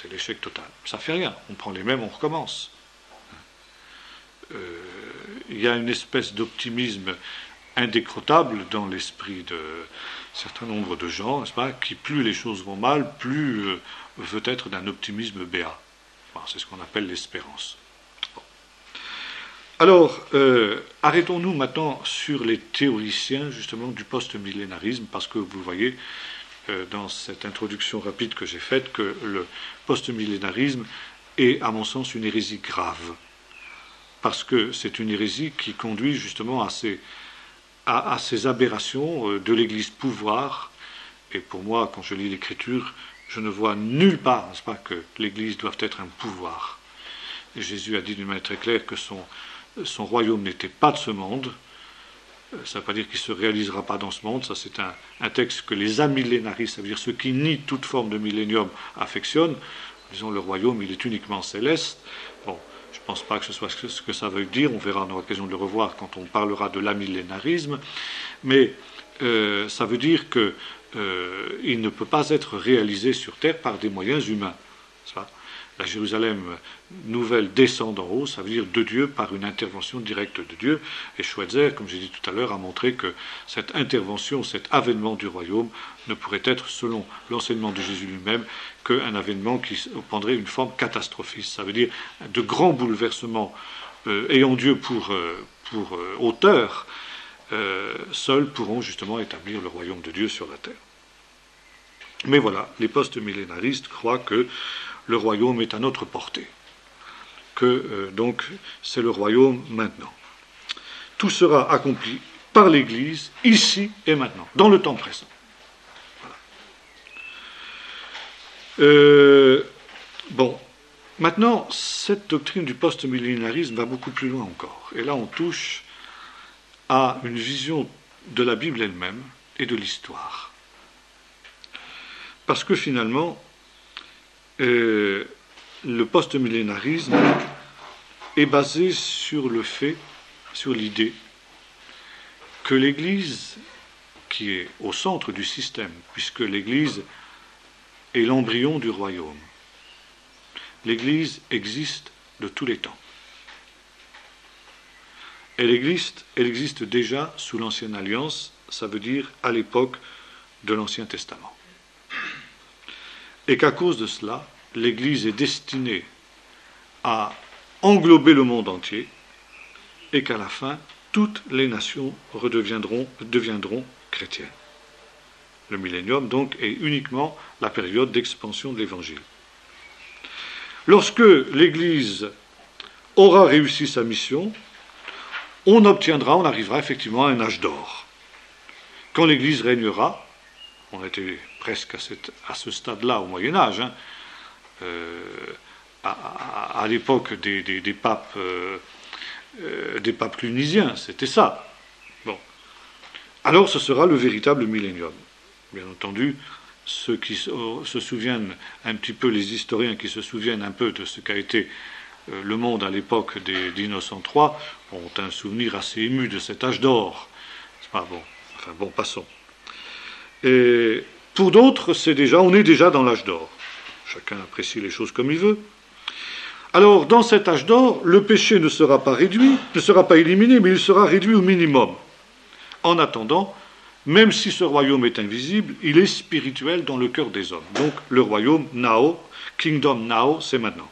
c'est l'échec total. Ça ne fait rien, on prend les mêmes, on recommence. Il y a une espèce d'optimisme indécrottable dans l'esprit de certain nombre de gens, n'est-ce pas, qui plus les choses vont mal, plus veut être d'un optimisme béat. Enfin, c'est ce qu'on appelle l'espérance. Bon. Alors, arrêtons-nous maintenant sur les théoriciens, justement, du post-millénarisme, parce que vous voyez, dans cette introduction rapide que j'ai faite, que le post-millénarisme est, à mon sens, une hérésie grave. Parce que c'est une hérésie qui conduit justement à ces aberrations de l'Église pouvoir. Et pour moi, quand je lis l'Écriture, je ne vois nulle part, n'est-ce pas, que l'Église doit être un pouvoir. Et Jésus a dit d'une manière très claire que son royaume n'était pas de ce monde. Ça ne veut pas dire qu'il ne se réalisera pas dans ce monde. Ça, c'est un texte que les amillénaristes, ça veut dire ceux qui nient toute forme de millénium, affectionnent. Disons, le royaume, il est uniquement céleste. Bon, je ne pense pas que ce soit ce que ça veut dire. On verra, on aura l'occasion de le revoir quand on parlera de l'amillénarisme. Mais ça veut dire qu'il ne peut pas être réalisé sur Terre par des moyens humains. La Jérusalem nouvelle descend d'en haut, ça veut dire de Dieu par une intervention directe de Dieu. Et Schweitzer, comme j'ai dit tout à l'heure, a montré que cette intervention, cet avènement du royaume ne pourrait être, selon l'enseignement de Jésus lui-même, qu'un avènement qui prendrait une forme catastrophiste. Ça veut dire de grands bouleversements ayant Dieu pour auteur, seuls pourront justement établir le royaume de Dieu sur la terre. Mais voilà, les post-millénaristes croient que le royaume est à notre portée, que donc c'est le royaume maintenant. Tout sera accompli par l'Église, ici et maintenant, dans le temps présent. Voilà. Bon, maintenant, cette doctrine du post-millénarisme va beaucoup plus loin encore. Et là, on touche à une vision de la Bible elle-même et de l'histoire. Parce que finalement, le post-millénarisme est basé sur le fait, sur l'idée que l'Église, qui est au centre du système, puisque l'Église est l'embryon du royaume, l'Église existe de tous les temps. Elle existe déjà sous l'Ancienne Alliance, ça veut dire à l'époque de l'Ancien Testament. Et qu'à cause de cela, l'Église est destinée à englober le monde entier et qu'à la fin, toutes les nations deviendront chrétiennes. Le millénium, donc, est uniquement la période d'expansion de l'Évangile. Lorsque l'Église aura réussi sa mission, on arrivera effectivement à un âge d'or. Quand l'Église régnera, on était presque à ce stade-là au Moyen-Âge, à l'époque des papes clunisiens, c'était ça. Bon. Alors ce sera le véritable millénium. Bien entendu, ceux qui se souviennent un petit peu, les historiens qui se souviennent un peu de ce qu'a été le monde à l'époque d'Innocent III, ont un souvenir assez ému de cet âge d'or. C'est pas bon. Enfin bon, passons. Et pour d'autres, on est déjà dans l'âge d'or. Chacun apprécie les choses comme il veut. Alors, dans cet âge d'or, le péché ne sera pas réduit, ne sera pas éliminé, mais il sera réduit au minimum. En attendant, même si ce royaume est invisible, il est spirituel dans le cœur des hommes. Donc, le royaume now, kingdom now, c'est maintenant.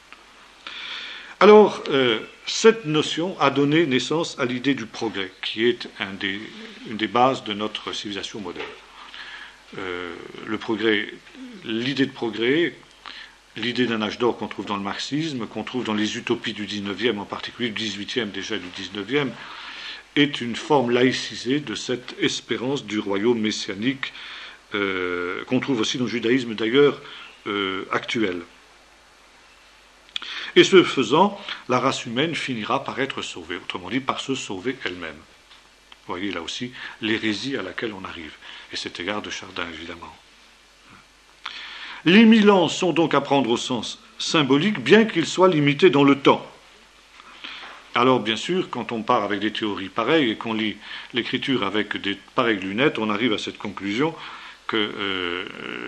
Alors, cette notion a donné naissance à l'idée du progrès, qui est une des bases de notre civilisation moderne. Le progrès, l'idée de progrès, l'idée d'un âge d'or qu'on trouve dans le marxisme, qu'on trouve dans les utopies du 19e, en particulier du 18e, déjà du 19e, est une forme laïcisée de cette espérance du royaume messianique qu'on trouve aussi dans le judaïsme d'ailleurs actuel. Et ce faisant, la race humaine finira par être sauvée, autrement dit par se sauver elle-même. Vous voyez là aussi l'hérésie à laquelle on arrive. Et c'est égard de Chardin, évidemment. Les 1000 ans sont donc à prendre au sens symbolique, bien qu'ils soient limités dans le temps. Alors, bien sûr, quand on part avec des théories pareilles et qu'on lit l'Écriture avec des pareilles lunettes, on arrive à cette conclusion que